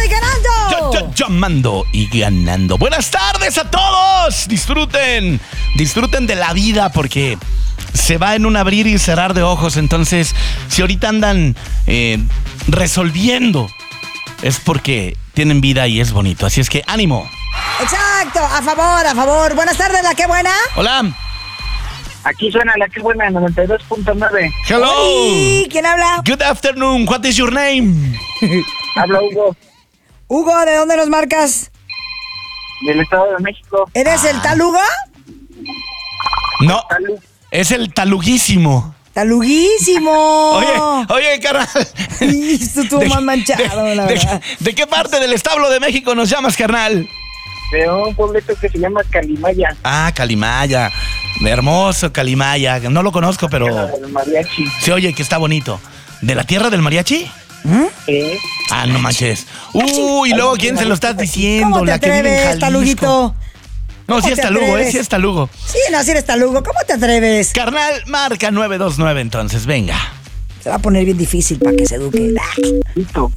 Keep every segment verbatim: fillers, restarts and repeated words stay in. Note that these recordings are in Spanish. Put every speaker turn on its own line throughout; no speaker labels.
y ganando.
Yo, yo, llamando y ganando. Buenas tardes a todos. Disfruten, disfruten de la vida porque se va en un abrir y cerrar de ojos. Entonces, si ahorita andan eh, resolviendo, es porque tienen vida y es bonito. Así es que ánimo.
Exacto, a favor, a favor. Buenas tardes, la que buena.
Hola.
Aquí suena la que buena, noventa y dos punto nueve.
Hello.
Hola, ¿quién habla?
Good afternoon. What is your name?
Habla Hugo,
Hugo, ¿de dónde nos marcas?
del Estado de México.
¿Eres el tal Hugo?
No,
Salud.
es el taluguísimo.
Taluguísimo.
Oye, oye, carnal.
Y esto estuvo
¿De-
más manchado,
de,
la
de-
verdad.
¿De qué parte del establo de México nos llamas, carnal?
De un pueblito que se llama Calimaya.
Ah, Calimaya. Hermoso Calimaya. No lo conozco, pero
El mariachi.
se oye que está bonito. ¿De la tierra del mariachi?
¿Eh?
Ah, no manches. Uy, y luego, ¿quién se lo estás diciendo?
¿Cómo te
La que vive en
atreves,
Jalisco.
taluguito?
No, sí
¿Cómo
es
te
talugo, ¿eh?
atreves?
Sí es talugo.
Sí, no, si eres talugo. ¿Cómo te atreves?
Carnal, marca nueve dos nueve entonces, venga.
Se va a poner bien difícil para que se eduque.
Listo.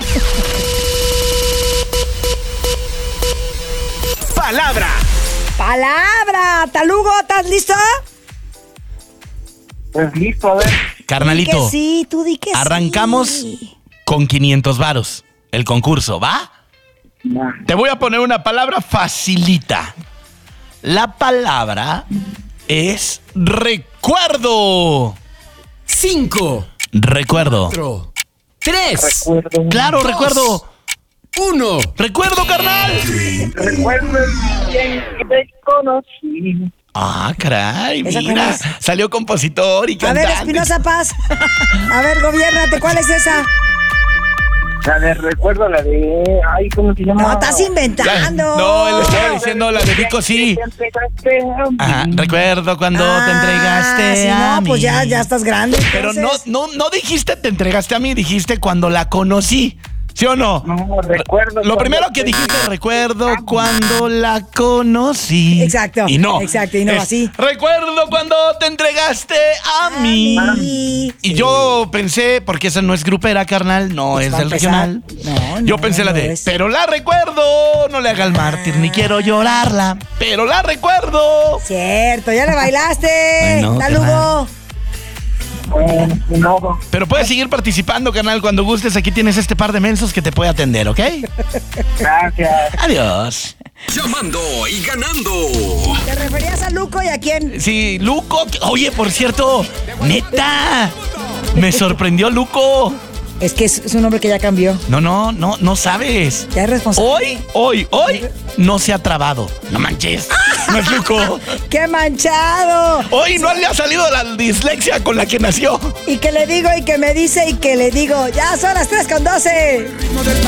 Palabra.
Palabra. Talugo, ¿estás listo?
Pues listo, a ver.
Carnalito,
Di que sí, tú di que
arrancamos
sí.
con quinientos varos. El concurso, ¿va?
No.
Te voy a poner una palabra facilita. La palabra es recuerdo.
Cinco,
Recuerdo.
cuatro, tres,
Recuerdo.
Claro,
Dos.
recuerdo.
uno.
Recuerdo, carnal.
Recuerdo el día en que te conocí.
Ah, caray,
¿Esa cuál
mira.
es?
Salió compositor y
A
cantante.
ver, Espinosa Paz. A ver, gobiérnate, ¿cuál es esa?
La de recuerdo, la de... Ay, ¿cómo se llama?
No, estás inventando.
No, él estaba diciendo la de Vico, sí. Ajá, recuerdo cuando te entregaste
Ah, sí,
a
no,
mí.
pues ya, ya estás grande.
Pero no,
entonces.
no, no dijiste te entregaste a mí, dijiste cuando la conocí. ¿Sí o no?
No, recuerdo.
Lo
cuando
primero que
te-
dijiste, recuerdo cuando la conocí.
Exacto.
Y no.
Exacto, y no,
Es,
así.
Recuerdo cuando te entregaste a,
A
mí.
mí.
Y
Sí.
yo pensé, porque esa no es grupera, carnal, no
Pues
es
para
del
empezar,
regional.
no,
yo
no,
pensé la
no
de,
es.
pero la recuerdo, no le haga el mártir, ni quiero llorarla, pero la recuerdo.
Cierto, ya le bailaste.
Ay, no,
Talugo.
Bueno, no.
Pero puedes seguir participando, carnal, cuando gustes. Aquí tienes este par de mensos que te puede atender, ¿ok?
Gracias.
Adiós.
Llamando y ganando.
¿Te referías a Luco y a quién?
Sí, Luco. Oye, por cierto, neta, me sorprendió Luco.
Es que es, es un hombre que ya cambió.
No, no, no, no sabes.
Ya es responsable.
Hoy, hoy, hoy no se ha trabado. No manches. No es Luco.
¡Qué manchado!
Hoy no le ha salido la dislexia con la que nació.
Y que le digo y que me dice y que le digo. Ya son las tres con doce.